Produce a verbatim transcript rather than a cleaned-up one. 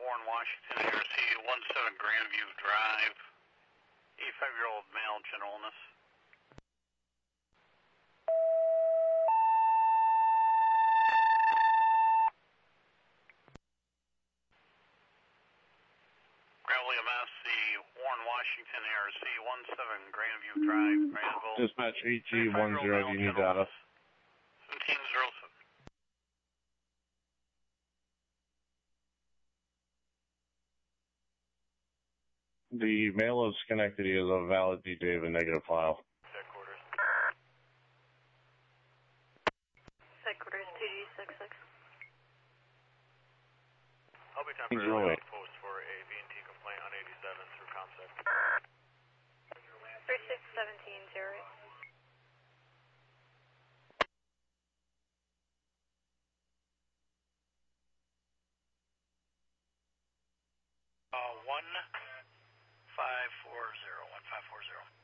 Warren, Washington, A R C one seven Grandview Drive, eighty-five-year-old male, general illness. Gravelly M S, the Warren, Washington, A R C one seven Grandview Drive, Granville. Dispatch E G one zero, do you need data? seventeen oh seven. The mail of Schenectady is a valid D J of a negative file. Headquarters. Headquarters two G six six. I'll be temporarily on post for a V and T complaint on eighty-seven through ComSec. three six one seven zero eight. Uh, one five four zero, one five four zero.